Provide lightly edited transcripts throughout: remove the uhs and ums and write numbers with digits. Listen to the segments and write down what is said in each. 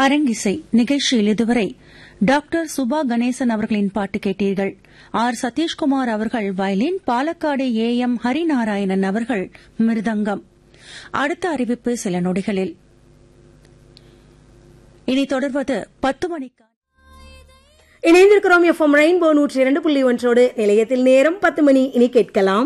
அரங்கிசை நிகழ்ச்சியில் இதுவரை டாக்டர் சுபா கணேசன் அவர்களின் பாட்டு கேட்டீர்கள். ஆர் சதீஷ்குமார் அவர்கள் வயலின், பாலக்காடு AM ஹரிநாராயணன் அவர்கள் மிருதங்கம். அடுத்த அறிவிப்பு சில நொடிகளில். இனி தொடர்வது 10 மணிக்கு இணைந்திருக்கிறோம். FM ரெயின்போ 102.1 நிலையத்தில் நேரம் 10 மணி. இனி கேட்கலாம்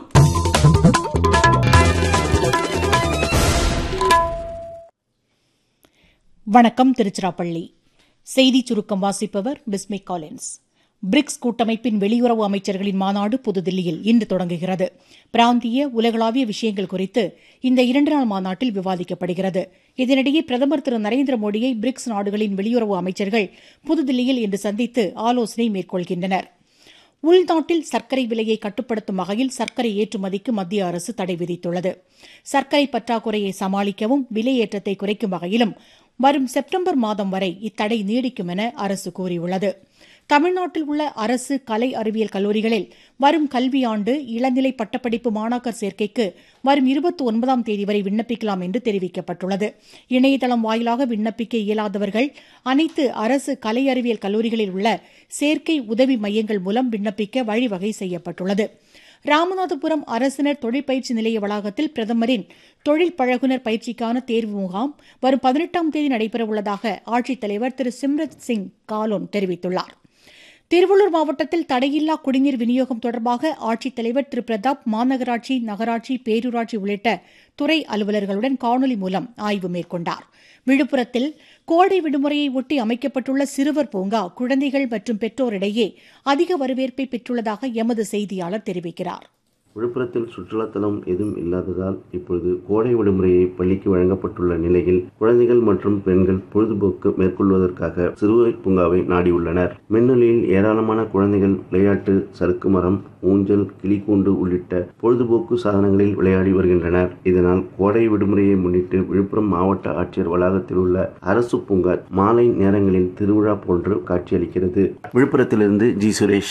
வணக்கம். திருச்சிராப்பள்ளி செய்தி சுருக்கம் வாசிப்பவர் பிஸ்மி காலின்ஸ். பிரிக்ஸ் கூட்டமைப்பின் வெளியுறவு அமைச்சர்களின் மாநாடு புதுதில்லியில் இன்று தொடங்குகிறது. பிராந்திய, உலகளாவிய விஷயங்கள் குறித்து இந்த 2 நாள் மாநாட்டில் விவாதிக்கப்படுகிறது. இதனிடையே பிரதமர் திரு நரேந்திர மோடியை பிரிக்ஸ் நாடுகளின் வெளியுறவு அமைச்சர்கள் புதுதில்லியில் இன்று சந்தித்து ஆலோசனை மேற்கொள்கின்றனர். உள்நாட்டில் சர்க்கரை விலையை கட்டுப்படுத்தும் வகையில் சர்க்கரை ஏற்றுமதிக்கு மத்திய அரசு தடை விதித்துள்ளது. சர்க்கரை பற்றாக்குறையை சமாளிக்கவும் விலையேற்றத்தை குறைக்கும் வகையிலும் வரும் செப்டம்பர் மாதம் வரை இத்தடை நீடிக்கும் என அரசு கூறியுள்ளது. தமிழ்நாட்டில் உள்ள அரசு கலை அறிவியல் கல்லூரிகளில் வரும் கல்வியாண்டு இளநிலை பட்டப்படிப்பு மாணாக்கர் சேர்க்கைக்கு வரும் 29ஆம் தேதி வரை விண்ணப்பிக்கலாம் என்று தெரிவிக்கப்பட்டுள்ளது. இணையதளம் வாயிலாக விண்ணப்பிக்க இயலாதவர்கள் அனைத்து அரசு கலை அறிவியல் கல்லூரிகளில் உள்ள சேர்க்கை உதவி மையங்கள் மூலம் விண்ணப்பிக்க வழிவகை செய்யப்பட்டுள்ளது. ராமநாதபுரம் அரசினர் தொழிற்பயிற்சி நிலைய வளாகத்தில் பிரதமரின் தொழில் பழகுனர் பயிற்சிக்கான தேர்வு முகாம் வரும் 18ஆம் தேதி நடைபெறவுள்ளதாக ஆட்சித்தலைவர் திரு சிம்ரத் சிங் காலோன் தெரிவித்துள்ளார். திருவள்ளூர் மாவட்டத்தில் தடையில்லா குடிநீர் விநியோகம் தொடர்பாக ஆட்சித்தலைவர் திரு பிரதாப் மாநகராட்சி, நகராட்சி, பேரூராட்சி உள்ளிட்ட துறை அலுவலர்களுடன் காணொலி மூலம் ஆய்வு மேற்கொண்டார். விழுப்புரத்தில் கோடை விடுமுறையை ஒட்டி அமைக்கப்பட்டுள்ள சிறுவர் பூங்கா குழந்தைகள் மற்றும் பெற்றோரிடையே அதிக வரவேற்பை பெற்றுள்ளதாக எமது செய்தியாளர் தெரிவிக்கிறார். விழுப்புரத்தில் சுற்றுலாத்தலம் எதுவும் இல்லாததால் இப்பொழுது கோடை விடுமுறையை பள்ளிக்கு வழங்கப்பட்டுள்ள நிலையில் குழந்தைகள் மற்றும் பெண்கள் பொழுதுபோக்கு மேற்கொள்வதற்காக சிறுவர் பூங்காவை நாடியுள்ளனர். மின்னலில் ஏராளமான குழந்தைகள் விளையாட்டு, சறுக்கு மரம், ஊஞ்சல், கிளிக்கூண்டு உள்ளிட்ட பொழுதுபோக்கு சாதனங்களில் விளையாடி வருகின்றனர். இதனால் கோடை விடுமுறையை முன்னிட்டு விழுப்புரம் மாவட்ட ஆட்சியர் வளாகத்தில் உள்ள அரசு பூங்கா மாலை நேரங்களில் திருவிழா போன்று காட்சியளிக்கிறது. விழுப்புரத்திலிருந்து ஜி சுரேஷ்.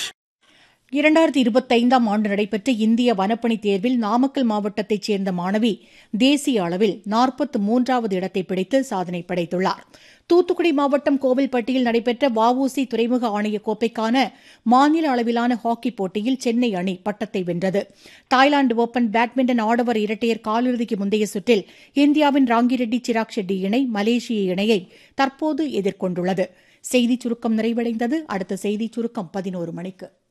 2025ஆம் ஆண்டு நடைபெற்ற இந்திய வனப்பணி தேர்வில் நாமக்கல் மாவட்டத்தைச் சேர்ந்த மாணவி தேசிய அளவில் 43வது இடத்தை பிடித்து சாதனை படைத்துள்ளார். தூத்துக்குடி மாவட்டம் கோவில்பட்டியில் நடைபெற்ற வஉசி துறைமுக ஆணைய கோப்பைக்கான மாநில அளவிலான ஹாக்கி போட்டியில் சென்னை அணி பட்டத்தை வென்றது. தாய்லாந்து ஓபன் பேட்மிண்டன் ஆடவர் இரட்டையர் காலிறுதிக்கு முந்தைய சுற்றில் இந்தியாவின் ராங்கிரெட்டி சிராக் ஷெட்டி இணை மலேசிய இணையை தற்போது எதிர்கொண்டுள்ளது. செய்திச் சுருக்கம் நிறைவடைந்தது. அடுத்த செய்திச் சுருக்கம் 11 மணிக்கு.